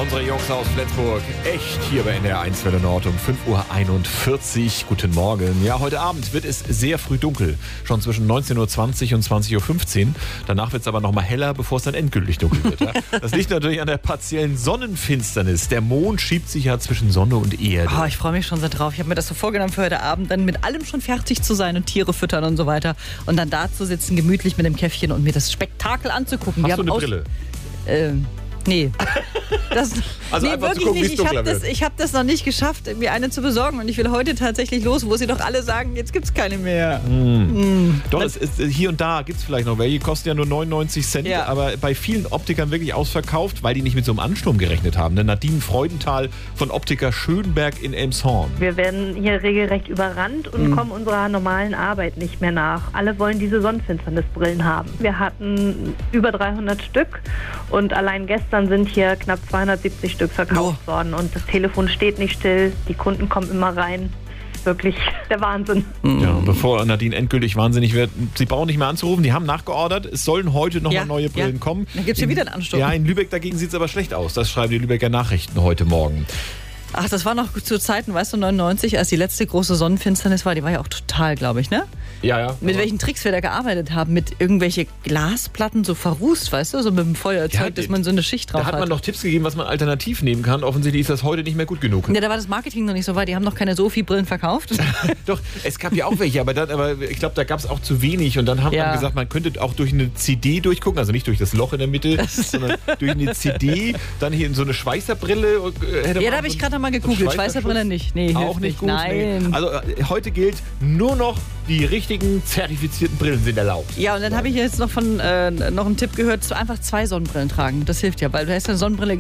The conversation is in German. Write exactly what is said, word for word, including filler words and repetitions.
Unsere Jungs aus Flensburg, echt hier bei N D R eins Welle Nord um fünf Uhr einundvierzig. Guten Morgen. Ja, heute Abend wird es sehr früh dunkel. Schon zwischen neunzehn Uhr zwanzig und zwanzig Uhr fünfzehn. Danach wird es aber noch mal heller, bevor es dann endgültig dunkel wird. Ja? Das liegt natürlich an der partiellen Sonnenfinsternis. Der Mond schiebt sich ja zwischen Sonne und Erde. Oh, ich freue mich schon sehr drauf. Ich habe mir das so vorgenommen für heute Abend, dann mit allem schon fertig zu sein und Tiere füttern und so weiter. Und dann da zu sitzen, gemütlich mit dem Käffchen und mir das Spektakel anzugucken. Hast Wir du eine aus- Brille? Ähm, nee. Das, Also nee, einfach zu wirklich gucken, wie nicht. es Ich habe dunkler das, wird. ich hab das noch nicht geschafft, mir eine zu besorgen. Und ich will heute tatsächlich los, wo sie doch alle sagen, jetzt gibt's keine mehr. Mm. Doch, es ist, hier und da gibt es vielleicht noch welche, die kosten ja nur neunundneunzig Cent, Ja. aber bei vielen Optikern wirklich ausverkauft, weil die nicht mit so einem Ansturm gerechnet haben. Ne? Nadine Freudenthal von Optiker Schönberg in Elmshorn. Wir werden hier regelrecht überrannt und Mhm. kommen unserer normalen Arbeit nicht mehr nach. Alle wollen diese Sonnenfinsternisbrillen haben. Wir hatten über dreihundert Stück und allein gestern sind hier knapp zweihundertsiebzig Stück verkauft Oh. worden. Und das Telefon steht nicht still, die Kunden kommen immer rein. Das ist wirklich der Wahnsinn. Ja, und bevor Nadine endgültig wahnsinnig wird, sie brauchen nicht mehr anzurufen, die haben nachgeordert, es sollen heute noch Ja, mal neue Brillen ja. kommen. Dann gibt's hier In- wieder einen Ansturm. Ja, in Lübeck dagegen sieht es aber schlecht aus. Das schreiben die Lübecker Nachrichten heute Morgen. Ach, das war noch zu Zeiten, weißt du, neunundneunzig, als die letzte große Sonnenfinsternis war. Die war ja auch total, glaube ich, ne? Ja, ja. Mit welchen Tricks wir da gearbeitet haben. Mit irgendwelche Glasplatten so verrußt, weißt du? So mit dem Feuerzeug, Ja, dass die- man so eine Schicht drauf Da hat man hat. noch Tipps gegeben, was man alternativ nehmen kann. Offensichtlich ist das heute nicht mehr gut genug. Ja, da war das Marketing noch nicht so weit. Die haben noch keine Sophie-Brillen verkauft. Doch, es gab ja auch welche, aber, dann, aber ich glaube, da gab es auch zu wenig. Und dann haben Ja. wir gesagt, man könnte auch durch eine C D durchgucken, also nicht durch das Loch in der Mitte, sondern durch eine C D, dann hier in so eine Schweißerbrille. äh, Hätte Ja, man da habe so ich einen- gerade noch mal so einen gegoogelt. Schweißerschutz. Schweißerbrille nicht. Nee, Auch hilft nicht gut. Nein. Nee. Also äh, heute gilt, nur noch die richtigen zertifizierten Brillen sind erlaubt. Ja, und dann habe ich jetzt noch von äh, noch einen Tipp gehört, zu einfach zwei Sonnenbrillen tragen. Das hilft ja, weil du hast eine Sonnenbrille